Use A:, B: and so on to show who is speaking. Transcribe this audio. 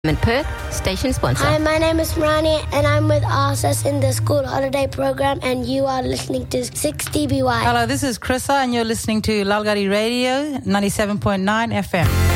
A: In Perth, station sponsor.
B: Hi, my name is Rani and I'm with RSS in the school holiday program and you are listening to 6DBY.
C: Hello, this is Chrissa and you're listening to Lalgadi Radio 97.9 FM.